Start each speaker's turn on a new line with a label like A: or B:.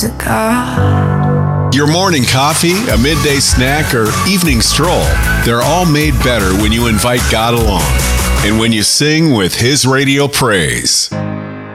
A: to God.
B: Your morning coffee, a midday snack, or evening stroll, they're all made better when you invite God along and when you sing with His radio praise.